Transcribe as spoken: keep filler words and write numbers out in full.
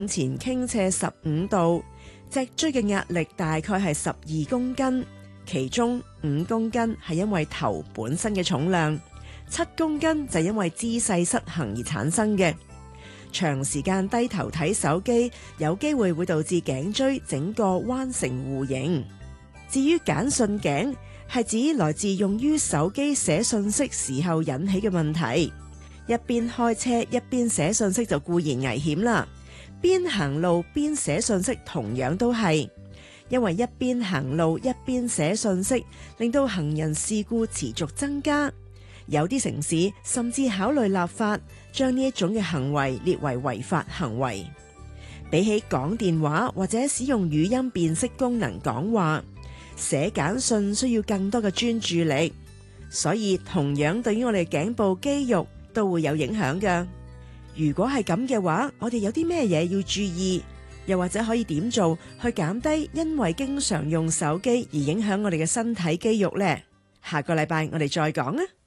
前傾斜十五度，脊椎嘅壓力大概係十二公斤，其中五公斤係因為頭本身嘅重量，七公斤就因為姿勢失衡而產生嘅。長時間低頭睇手機，有機會會導致頸椎整個彎成弧形。至於簡訊頸，係指來自用於手機寫信息時候引起嘅問題。一邊開車一邊寫信息就固然危險啦，邊行路邊寫信息同樣都係，因為一邊行路一邊寫信息，令到行人事故持續增加。有啲城市甚至考慮立法，將呢一種嘅行為列為違法行為。比起講電話或者使用語音辨識功能講話，寫簡訊需要更多嘅專注力，所以同樣對於我哋頸部肌肉都會有影響㗎。如果係咁嘅話，我哋有啲咩嘢要注意，又或者可以點做去減低因為經常用手機而影響我哋嘅身體肌肉呢？下個禮拜我哋再講啊！